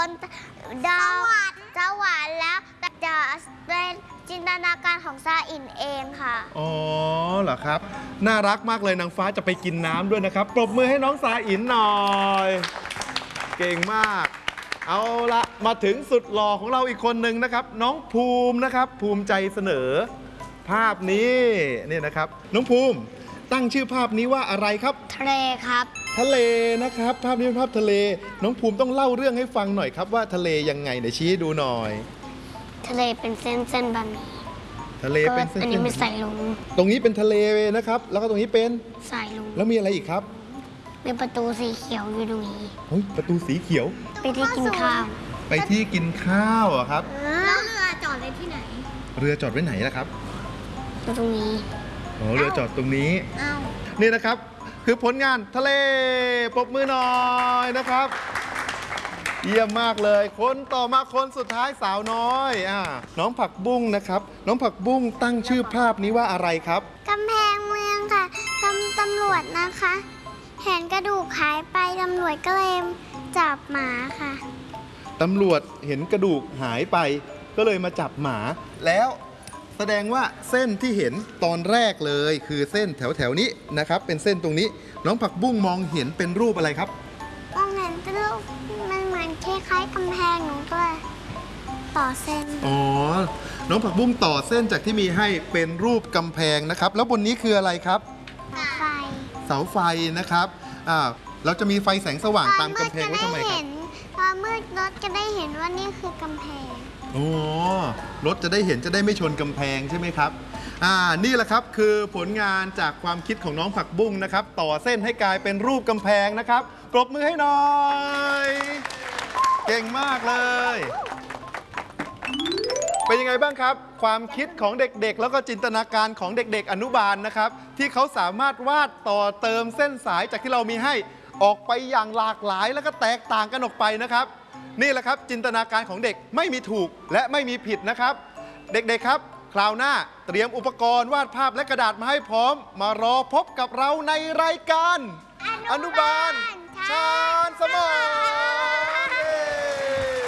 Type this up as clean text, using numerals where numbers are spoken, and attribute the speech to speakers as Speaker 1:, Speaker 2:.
Speaker 1: นดาวสวรรค์แล้วจะเป็นจินตนาการของซาอินเองค่ะ
Speaker 2: อ๋อเหรอครับน่ารักมากเลยนางฟ้าจะไปกินน้ำด้วยนะครับปรบมือให้น้องซาอินหน่อยเก่งมากเอาละมาถึงสุดหล่อของเราอีกคนหนึ่งนะครับน้องภูมินะครับภูมิใจเสนอภาพนี้นี่นะครับน้องภูมิตั้งชื่อภาพนี้ว่าอะไรครับ
Speaker 1: ทะเลครับ
Speaker 2: ทะเลนะครับภาพนี้เป็นภาพทะเลน้องภูมิต้องเล่าเรื่องให้ฟังหน่อยครับว่าทะเลยังไงเดี๋ยวชี้ดูหน่อย
Speaker 1: ทะเลเป็นเส้นแบบนี้
Speaker 2: ทะเลเป็นเส้น
Speaker 1: อันนี้เป็นสายลุง
Speaker 2: ตรงนี้เป็นทะเลนะครับแล้วก็ตรงนี้เป็น
Speaker 1: สายลุง
Speaker 2: แล้วมีอะไรอีกครับ
Speaker 1: มีประตูสีเขียวอยู่ตรงนี้
Speaker 2: ประตูสีเขียว
Speaker 1: ไปที่กินข้าว
Speaker 2: ไปที่กินข้าวอะครับ
Speaker 1: แล้วเรือจอดไว้ที่ไหน
Speaker 2: เรือจอดไว้ไหนล่ะครับ
Speaker 1: ตรงนี้
Speaker 2: เรือจอดตรงนี้นี่นะครับคือผลงานทะเลปรบมือหน่อยนะครับเยี่ยมมากเลยคนต่อมาคนสุดท้ายสาวน้อยน้องผักบุ้งนะครับน้องผักบุ้งตั้งชื่อภาพนี้ว่าอะไรครับ
Speaker 1: กำแพงเมืองค่ะตำรวจนะคะเห็นกระดูกหายไปตำรวจก็เลยจับหมาค่ะ
Speaker 2: ตำรวจเห็นกระดูกหายไปก็เลยมาจับหมาแล้วแสดงว่าเส้นที่เห็นตอนแรกเลยคือเส้นแถวนี้นะครับเป็นเส้นตรงนี้น้องผักบุ้งมองเห็นเป็นรูปอะไรครับ
Speaker 1: มองเห็นเป็นรูปมันเหมือนคล้ายๆกำแพงหนูก็เลยต่อเส้น
Speaker 2: น้องผักบุ้งต่อเส้นจากที่มีให้เป็นรูปกำแพงนะครับแล้วบนนี้คืออะไรครับเสาไฟนะครับเราจะมีไฟแสงสว่างตามกำแพงไว้ทำไมครับ
Speaker 1: พอมืดรถจะได้เห็นว่านี่คือกำแพง
Speaker 2: รถจะได้เห็นจะได้ไม่ชนกำแพงใช่ไหมครับนี่แหละครับคือผลงานจากความคิดของน้องผักบุ้งนะครับต่อเส้นให้กลายเป็นรูปกำแพงนะครับปรบมือให้หน่อยเก่งมากเลยเป็นยังไงบ้างครับความคิดของเด็กๆแล้วก็จินตนาการของเด็กๆอนุบาลนะครับที่เขาสามารถวาดต่อเติมเส้นสายจากที่เรามีให้ออกไปอย่างหลากหลายแล้วก็แตกต่างกันออกไปนะครับนี่แหละครับจินตนาการของเด็กไม่มีถูกและไม่มีผิดนะครับเด็กๆครับคราวหน้าเตรียมอุปกรณ์วาดภาพและกระดาษมาให้พร้อมมารอพบกับเราในรายการอนุบาลชาญสมอง